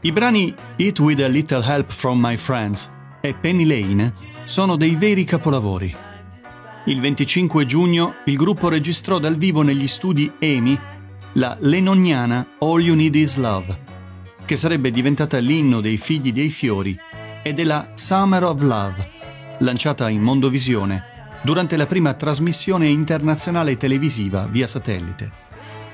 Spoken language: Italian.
I brani It With a Little Help From My Friends e Penny Lane sono dei veri capolavori. Il 25 giugno il gruppo registrò dal vivo negli studi EMI la lennoniana All You Need Is Love, che sarebbe diventata l'inno dei figli dei fiori, e della Summer of Love, lanciata in Mondovisione durante la prima trasmissione internazionale televisiva via satellite.